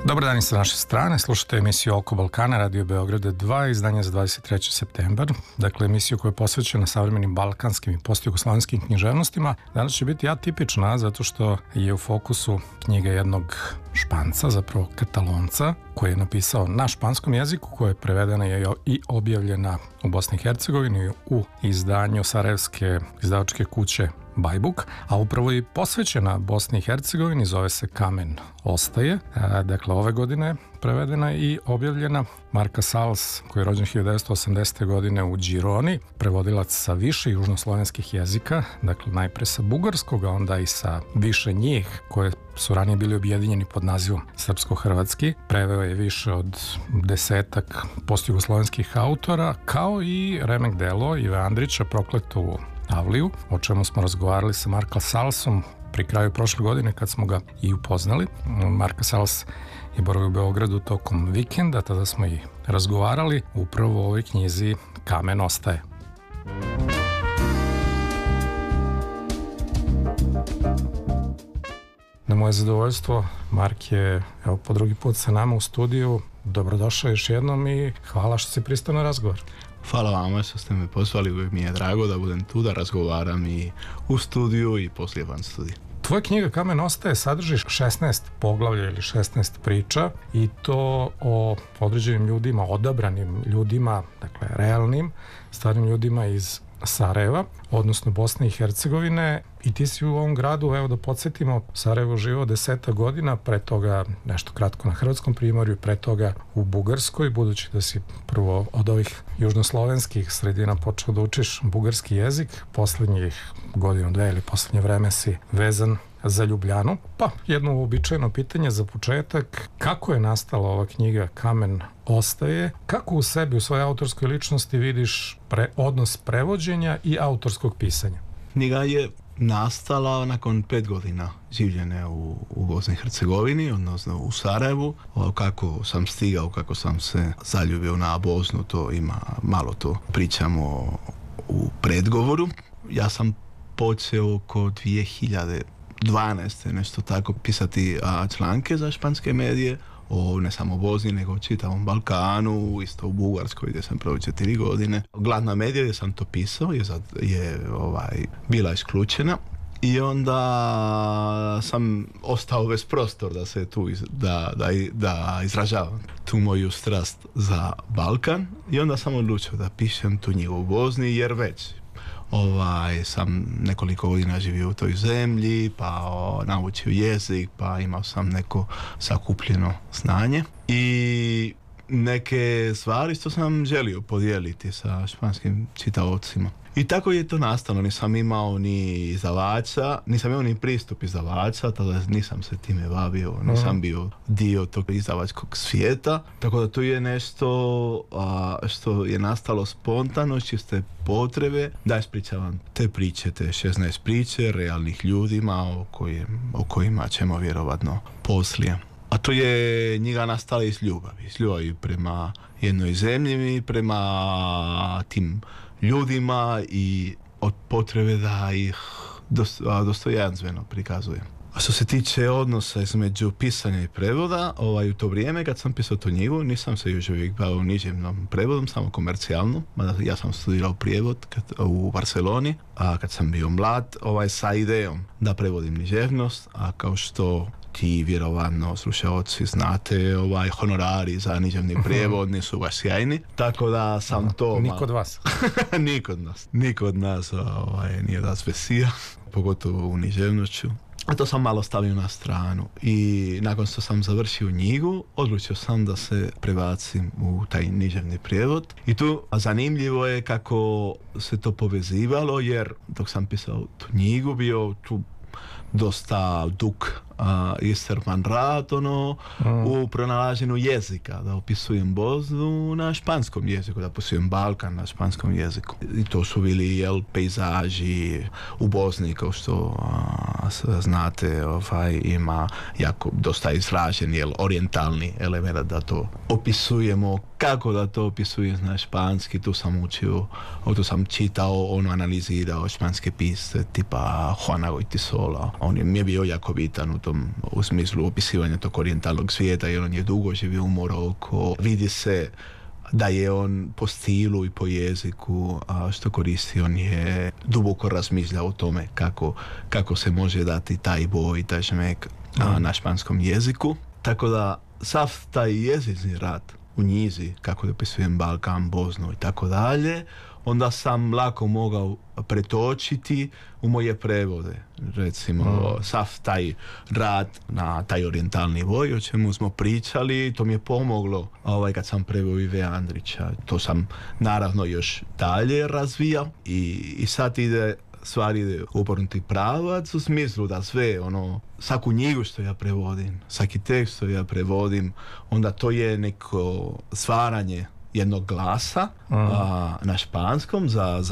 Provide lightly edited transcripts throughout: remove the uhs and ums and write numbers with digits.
Dobar dan i sa naše strane, slušate emisiju Oko Balkana, Radio Beograda 2, izdanje za 23. septembar. Dakle, emisiju koja je posvećena savremenim balkanskim i postjugoslovenskim književnostima. Danas će biti atipična zato što je u fokusu knjiga jednog Španca, zapravo Katalonca, koji je napisao na španskom jeziku, koja je prevedena i objavljena u Bosni i Hercegovini u izdanju sarajevske izdavačke kuće Bajbuk, a upravo je posvećena Bosni i Hercegovini, zove se Kamen ostaje. Dakle, ove godine prevedena i objavljena. Marka Sals, koji je rođen 1980. godine u Gironi, prevodilac sa više južnoslovenskih jezika, dakle najpre sa bugarskog, a onda i sa više njih, koje su ranije bili objedinjeni pod nazivom srpsko-hrvatski. Preveo je više od 10 postjugoslovenskih autora, kao i remek delo Ive Andrića, Prokletu Avliju, o čemu smo razgovarali sa Marka Salsom pri kraju prošle godine kad smo ga i upoznali. Marka Sals je boravio u Beogradu tokom vikenda, tada smo i razgovarali upravo o ovoj knjizi Kamen ostaje. Na moje zadovoljstvo, Mark je po drugi put sa nama u studiju. Dobrodošao još jednom i hvala što si pristao na razgovor. Hvala vama što ste me pozvali, uvijek mi je drago da budem tu, da razgovaram i u studiju i poslije van studiju. Tvoja knjiga Kamen ostaje sadrži 16 poglavlja ili 16 priča i to o određenim ljudima, odabranim ljudima, dakle realnim, stvarnim ljudima iz Sarajeva, odnosno Bosne i Hercegovine, i ti si u ovom gradu, evo da podsjetimo, Sarajevo živio 10 godina, pre toga nešto kratko na Hrvatskom primorju, pre toga u Bugarskoj, budući da si prvo od ovih južnoslovenskih sredina počeo da učiš bugarski jezik, poslednjih godinu, dve ili poslednje vreme si vezan za Ljubljanu. Pa, jedno uobičajeno pitanje za početak, kako je nastala ova knjiga Kamen ostaje? Kako u sebi, u svojoj autorskoj ličnosti vidiš odnos prevođenja i autorskog pisanja? Knjiga je nastala nakon 5 godina življenja u Bosni i Hercegovini, odnosno u Sarajevu. Kako sam stigao, kako sam se zaljubio na Bosnu, to ima malo to pričamo u predgovoru. Ja sam počeo oko 2012. nešto tako pisati članke za španske medije, o ne samo Bosni, nego o čitavom Balkanu, isto u Bugarskoj gdje sam proveo 4 godine. Glavna medija gdje sam to pisao je bila isključena i onda sam ostao bez prostor da se tu da izražavam tu moju strast za Balkan, i onda sam odlučio da pišem tu knjigu u Bosni, jer već sam nekoliko godina živio u toj zemlji, pa naučio jezik, pa imao sam neko sakupljeno znanje i neke stvari što sam želio podijeliti sa španskim čitaocima. I tako je to nastalo. Nisam imao ni izdavača, nisam imao ni pristup izdavača, tada nisam se time bavio, nisam bio dio tog izdavačkog svijeta, tako da to je nešto što je nastalo spontano, čiste potrebe da ispričavam te priče, te 16 priče realnih ljudima o kojima ćemo vjerovatno poslije. A to je knjiga nastala iz ljubavi prema jednoj zemlji i prema tim ljudima i od potrebe da ih dostojanstveno prikazujem. A što se tiče odnosa između pisanja i prevoda, u to vrijeme kad sam pisao tu knjigu, nisam se još uvijek bavio književnom prevodom, samo komercijalno. Ja sam studirao prijevod u Barceloni, a kad sam bio mlad, sa idejom da prevodim književnost, a kao što ti vjerovatno slušaoci znate, honorari za književni prijevod nisu baš sjajni, tako da sam to... Niko od vas. Niko od nas nije da spesija, pogotovo u književnošću. A to sam malo stavio na stranu i nakon što sam završio knjigu, odlučio sam da se prebacim u taj književni prijevod. I tu zanimljivo je kako se to povezivalo, jer dok sam pisao tu knjigu bio tu dosta dug iscrpan rad u pronalaženju jezika, da opisujem Bosnu na španskom jeziku, da opisujem Balkan na španskom jeziku. I to su bili pejzaži u Bosni, kao što znate, ima jako dosta izražen orijentalni element da to opisujemo. Kako da to opisujem na španski, tu sam učio, tu sam čitao, analizirao španske pisce tipa Juana Goytisola. On mi je bio jako bitan u tom u smislu opisivanja tog orijentalnog svijeta, jer on je dugo živio u Moroku. Vidi se da je on po stilu i po jeziku što koristi, on je duboko razmišljao o tome kako se može dati taj boj, taj žmek na španskom jeziku. Tako da sav taj jezični rad u knjizi, kako da opisujem Balkan, Bosnu i tako dalje, onda sam lako mogao pretočiti u moje prevode. Recimo, sav taj rad na taj orijentalni boj, o čemu smo pričali, to mi je pomoglo kad sam preveo Ive Andrića. To sam naravno još dalje razvijao i sad stvari ide u obrnuti pravac, u smislu da sve, svaku knjigu što ja prevodim, svaki tekst što ja prevodim, onda to je neko stvaranje jednog glasa na španskom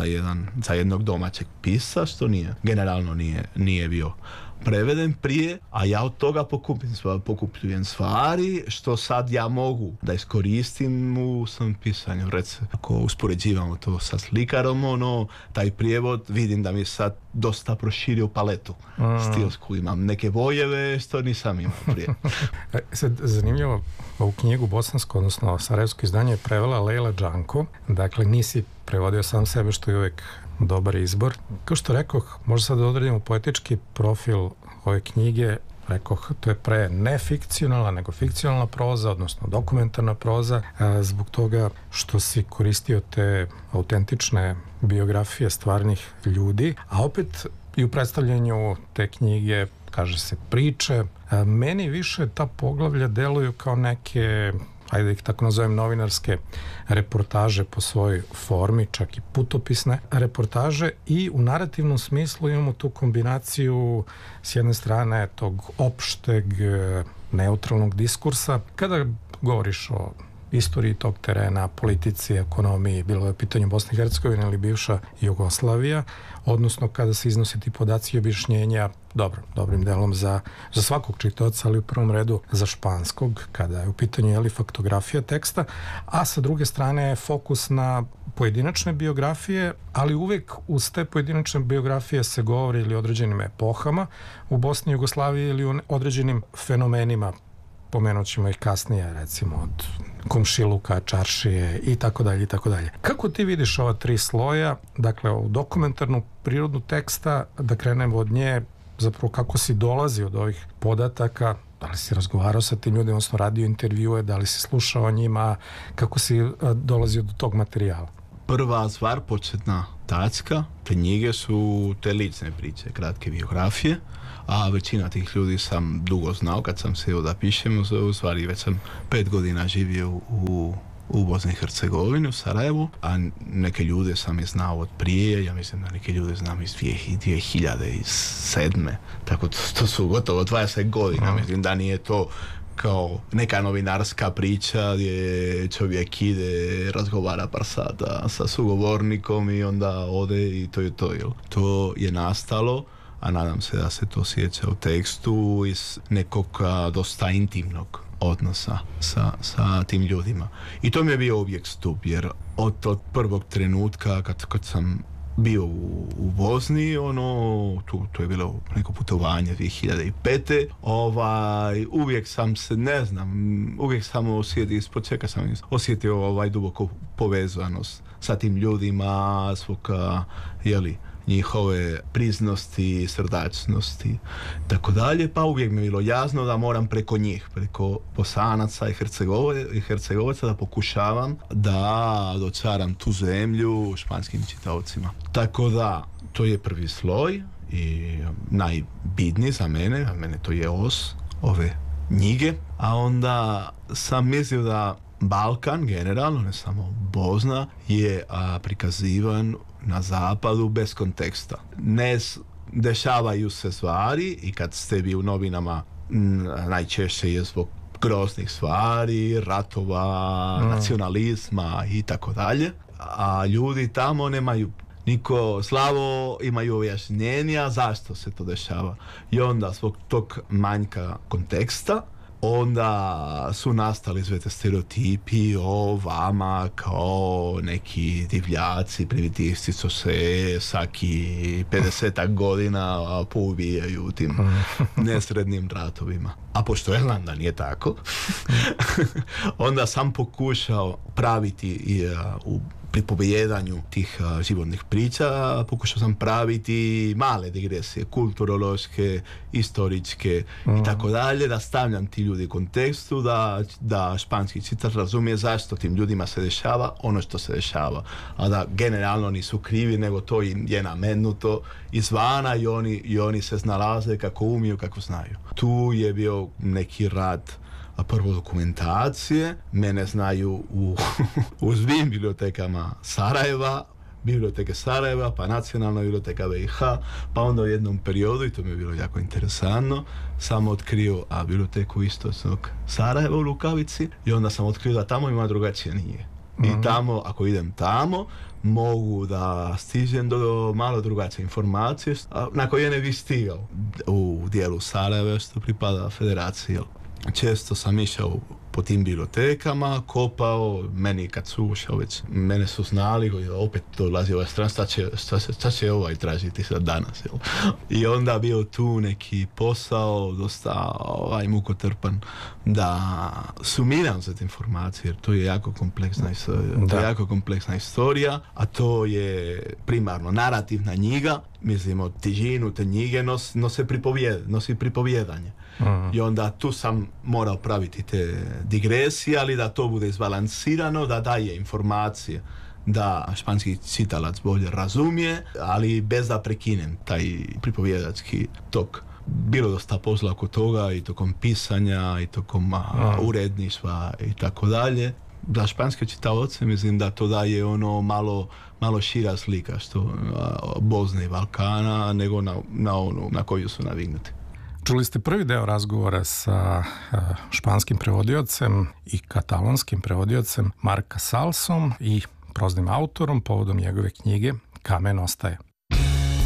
za jednog domaćeg pisca, što generalno nije bio preveden prije, a ja od toga pokupljujem stvari što sad ja mogu da iskoristim u svom pisanju. Recimo, ako uspoređivamo to sa slikarom, taj prijevod vidim da mi sad dosta proširio paletu stilsku. Imam neke bojeve što nisam imao prije. Sad, zanimljivo, ovu knjigu bosansko, odnosno sarajevsko izdanje je prevela Lejla Đanko. Dakle, nisi prevodio sam sebe, što je uvijek dobar izbor. Kao što rekoh, možda sad odredimo poetički profil ove knjige. Rekoh, to je ne fikcionalna, nego fikcionalna proza, odnosno dokumentarna proza, zbog toga što si koristio te autentične biografije stvarnih ljudi, a opet i u predstavljanju te knjige kaže se priče. Meni više ta poglavlja deluju kao neke, ajde da ih tako nazovem, novinarske reportaže po svojoj formi, čak i putopisne reportaže, i u narativnom smislu imamo tu kombinaciju s jedne strane tog opšteg neutralnog diskursa. Kada govoriš o istoriji tog terena, politici, ekonomiji, bilo je pitanju Bosne i Hercegovine ili bivša Jugoslavija, odnosno kada se iznose ti podaci i objašnjenja, dobrim delom za svakog čitaoca, ali u prvom redu za španskog, kada je u pitanju faktografija teksta, a sa druge strane je fokus na pojedinačne biografije, ali uvek uz te pojedinačne biografije se govori ili o određenim epohama u Bosni i Jugoslaviji ili o određenim fenomenima. Pomenut ćemo ih kasnije, recimo od komšiluka, čaršije i tako dalje i tako dalje. Kako ti vidiš ova tri sloja, dakle ovu dokumentarnu prirodu teksta, da krenemo od nje, zapravo kako si dolazi od ovih podataka, da li si razgovarao sa tim ljudima, odnosno radio intervjue, da li si slušao o njima, kako si dolazio do tog materijala? Prva stvar, početna tačka, te knjige su te lične priče, kratke biografije, a većina tih ljudi sam dugo znao kad sam se da pišem, u stvari već sam 5 godina živio u Bosni i Hercegovini, u Sarajevu, a neke ljude sam znao od prije, ja mislim da neke ljude znam iz 2007. Tako to su gotovo 20 godina, mislim da nije to kao neka novinarska priča gdje čovjek ide, razgovara par sata sa sugovornikom i onda ode i to je to. To je nastalo, a nadam se da se to sjeća u tekstu, iz nekog dosta intimnog odnosa sa tim ljudima. I to mi je bio uvijek stup, jer od prvog trenutka kad sam bio u Bosni, to je bilo neko putovanje 2005. Uvijek sam se, uvijek sam osjetio, ispod čeka sam osjetio duboku povezanost sa tim ljudima, svog, njihove priznosti, srdačnosti, tako dalje, pa uvijek mi je bilo jasno da moram preko njih, preko Bosanaca i Hercegovaca, da pokušavam da dočaram tu zemlju španskim čitaocima. Tako da, to je prvi sloj i najbitniji za mene to je os ove knjige, a onda sam mislio da Balkan generalno, ne samo Bosna, je prikazivan na zapadu bez konteksta. Ne dešavaju se stvari i kad ste vi u novinama, najčešće je zbog groznih stvari, ratova, nacionalizma i tako dalje, a ljudi tamo nemaju slabo, imaju objašnjenja zašto se to dešava. I onda zbog tog manjka konteksta onda su nastali sve te stereotipi o vama kao neki divljaci, primitivci, co se svaki 50 godina poubijaju u tim nesrednim ratovima. A pošto je znam da nije tako, onda sam pokušao praviti i u pripovijedanju tih životnih priča, pokušao sam praviti male digresije, kulturološke, historičke i tako dalje, da stavljam ti ljudi u kontekstu, da španski čitač razumije zašto tim ljudima se dešava ono što se dešava, a da generalno nisu krivi, nego to im je nametnuto izvana i oni se snalaze kako umiju, kako znaju. Tu je bio neki rad prvo dokumentacije, mene znaju u svim bibliotekama Sarajeva, biblioteke Sarajeva, pa nacionalna biblioteka BiH, pa onda u jednom periodu, i to mi je bilo jako interesantno, sam otkrio biblioteku istočnog Sarajeva u Lukavici i onda sam otkrio da tamo ima drugačije nije. I tamo, ako idem tamo, mogu da stižem do malo drugačije informacije na koje ne bi stigao u dijelu Sarajeva što pripada federaciji. Često sam išao po tim bibliotekama, kopao, meni kad su ušao već, mene su znali, opet dolazi ovaj stran, šta će ovaj tražiti sad danas, jel? I onda bio tu neki posao, dosta mukotrpan, da sumiram sve te informacije, jer to je jako kompleksna historija, a to je primarno narativna knjiga, mislimo, težinu te knjige nosi pripovjedanje. I onda tu sam morao praviti te digresije, ali da to bude izbalansirano, da daje informacije, da španski čitalac bolje razumije, ali bez da prekinem taj pripovjedački tok. Bilo dosta posla oko toga i tokom pisanja i tokom uredništva i tako dalje. Za španske čitaoce mislim da to daje ono malo šira slika što Bosne i Balkana nego na koju su naviknuti. Čuli ste prvi deo razgovora sa španskim prevodiocem i katalonskim prevodiocem Marc Casalsom i proznim autorom povodom njegove knjige Kamen ostaje.